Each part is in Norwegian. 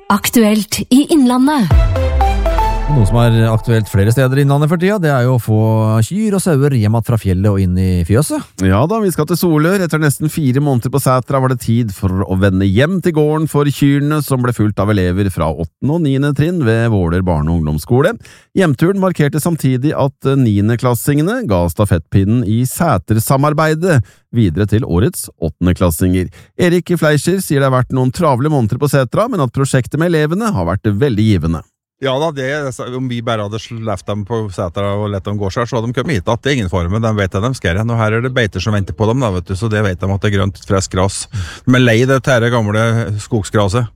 Aktuelt i Innlandet. Noe som er aktuelt flere steder i Innlandet for tida, det er jo å få kyr og sauer hjem fra fjellet og inn i fjøset. Ja da, vi skal til Solør. Etter nesten 4 måneder på Sætra var det tid for å vende hjem til gården for kyrne, som ble fulgt av elever fra 8. og 9. trinn ved Våler barne- og ungdomsskole. Hjemturen markerte samtidig at 9.-klassingene ga stafettpinnen i Sæter-samarbeidet videre til årets 8.-klassinger. Erik Fleischer sier det har vært noen travle måneder på Sætra, men at prosjektet med elevene har vært veldig givende. Ja da, om vi bare hadde sleft dem på Sætra og lett dem gå seg, så hadde de kommet hit at det er ingen form, de vet at de skal igjen, og her er det beiter som venter på dem da, vet du, så det vet de at det er grønt, frisk gras. De er lei det tære gamle skogsgraset.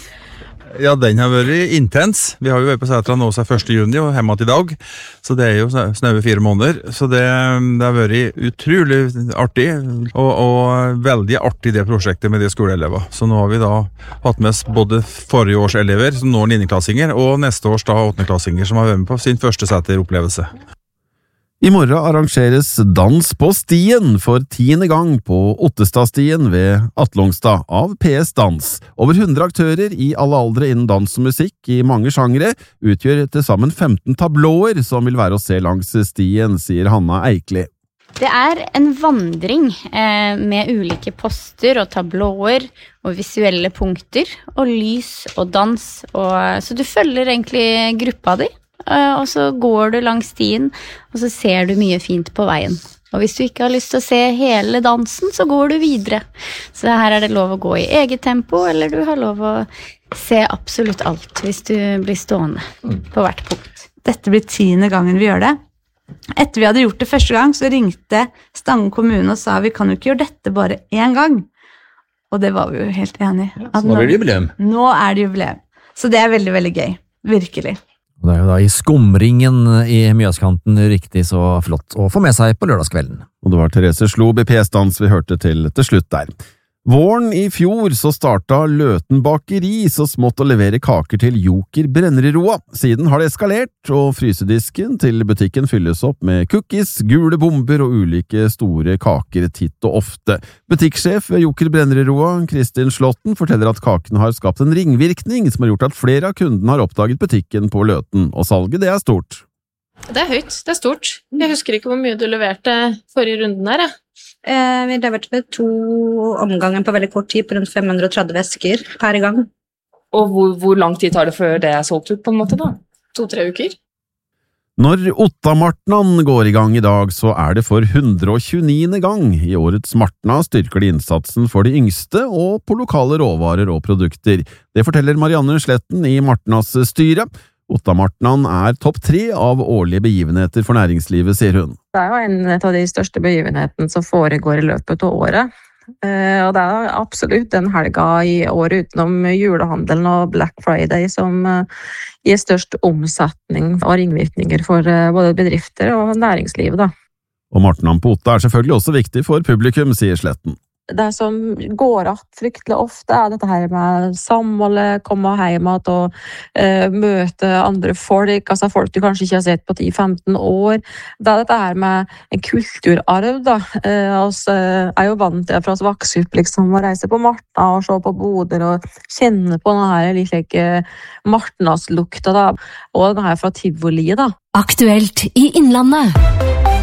Ja, den har vært intens. Vi har jo vært på Sætra nå seg 1. juni og hjemme til i dag, så det er jo snaue 4 måneder, så det har vært utrolig artig, og veldig artig det prosjektet med de skoleelever. Så nå har vi da hatt med oss både forrige års elever, som nå er 9.-klassinger, og neste års da 8.-klassinger, som har vært med på sin første Sæter-opplevelse. I morgen arrangeres Dans på stien for 10. gang på Ottestadstien ved Atlongstad av PS Dans. Over 100 aktører i alle aldre innen dans og musikk i mange sjangre utgjør til sammen 15 tablåer som vil være å se langs stien, sier Hanna Eikli. Det er en vandring med ulike poster og tablåer og visuelle punkter og lys og dans, så du følger egentlig gruppa di. Og så går du langs stien, og så ser du mye fint på veien. Og hvis du ikke har lyst til å se hele dansen, så går du videre. Så her er det lov å gå i eget tempo, eller du har lov å se absolutt alt hvis du blir stående på hvert punkt. Dette blir 10. gangen vi gjør det. Etter vi hadde gjort det første gang, så ringte Stange kommune og sa vi kan jo ikke gjøre dette bare 1 gang. Og det var vi jo helt enige i. Så nå blir det jubileum. Nå er det jubileum. Så det er veldig, veldig gøy. Virkelig. Det er jo da i skumringen i Mjøskanten riktig så flott å få med seg på lørdagskvelden. Og det var Therese Slob i PS Dans vi hørte til slutt der. Våren i fjor så starta Løten bakeri så smått å levere kaker til Joker Brenneroa. Siden har det eskalert, og frysedisken til butikken fylles opp med cookies, gule bomber og ulike store kaker titt og ofte. Butikksjef ved Joker Brenneroa, Kristin Slåtten, forteller at kakene har skapt en ringvirkning som har gjort at flere av kundene har oppdaget butikken på Løten, og salget det er stort. Det er høyt, det er stort. Jeg husker ikke hvor mye du leverte forrige runden her, ja. Vi leverte ved 2 omganger på veldig kort tid, på rundt 530 vesker per gang. Og hvor lang tid tar det før det er solgt ut på en måte da? 2-3 uker? Når Ottamartnan går i gang i dag, så er det for 129. gang. I årets Martna styrker de innsatsen for de yngste og på lokale råvarer og produkter. Det forteller Marianne Sletten i Martnas styre. Ottamartnan er topp 3 av årlige begivenheter for næringslivet, sier hun. Det er jo en av de største begivenhetene som foregår i løpet av året. Og det er absolutt den helga i året utenom julehandelen og Black Friday som gir størst omsetning og ringvirkninger for både bedrifter og næringslivet, da. Og Martnan på Otta er selvfølgelig også viktig for publikum, sier Sletten. Det som går att fryktelig ofte er dette her med samholdet, komme hjem og møte andre folk, altså folk du kanskje ikke har sett på 10-15 år. Det er dette her med en kulturarv da. Vi er jo vant til fra oss vokser opp liksom, å reise på Martna og se på boder og kjenne på denne her like Martnas lukta da, og denne her fra Tivoli da. Aktuelt i Innlandet.